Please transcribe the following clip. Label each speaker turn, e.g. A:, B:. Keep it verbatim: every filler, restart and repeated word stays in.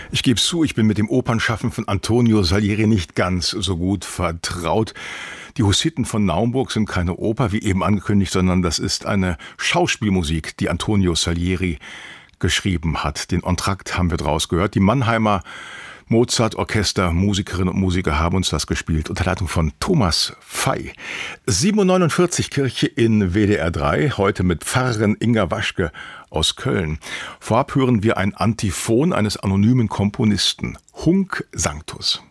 A: Ich gebe zu, ich bin mit dem Opernschaffen von Antonio Salieri nicht ganz so gut vertraut. Die Hussiten von Naumburg sind keine Oper, wie eben angekündigt, sondern das ist eine Schauspielmusik, die Antonio Salieri geschrieben hat. Den Entrakt haben wir draus gehört. Die Mannheimer Mozart-Orchester, Musikerinnen und Musiker haben uns das gespielt, unter Leitung von Thomas Fey. sieben Uhr neunundvierzig, Kirche in W D R drei, heute mit Pfarrerin Inga Waschke aus Köln. Vorab hören wir ein Antiphon eines anonymen Komponisten, Hunc Sanctus.